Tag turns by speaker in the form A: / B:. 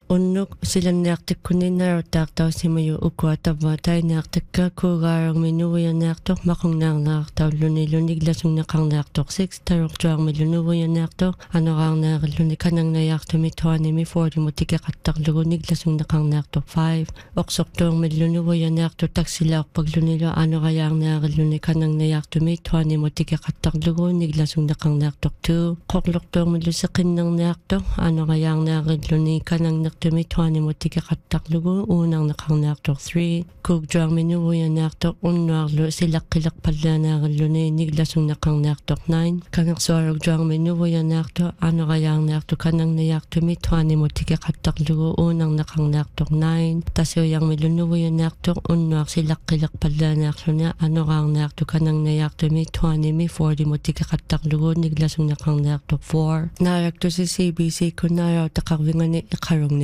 A: Unnuk silanniartikkunninnaruttaartau simayu ukuatavva tainniartikka kuugaarerminuvuyanniartoq maqunnaarnaartaulluni luniglasunneqarniartoq 6 taruqtuarmilunuvuyanniartoq anoraarneerilluni kanangnayaartumi tuanimi 40 mutikeqattarlugu niglasunneqarniartoq 5 oqsortuermilunuvuyanniartu taksilaorpaglunilu anorayaarneerilluni kanangnayaartumi tuani mutikeqattarlugu niglasunneqarniartoq 2 qoqlortuermiluseqinnerniartoq anorayaarneerilluni kanangner tumi tuani mutikeqattarlugu uunarneqarniartoq 3 kuugjuarminuvuyanniartoq unnuarlu silaqqilaqpallaanaarilluni niglasunneqarniartoq 9 kangersuarugjuarminuvuyanniartoq anorayaarniartu kanangnayaartumi tuani mutikeqattarlugu uunarneqarniartoq 9 tasiujarmilunuvuyanniartoq unnuar silaqqilaqpallaanaarluni anoraarniartu kanangnayaartumi tuanimi 40 mutikeqattarlugu niglasunneqarniartoq 4 naaraktusi CBC kunnaarautaqarvingani iqarungni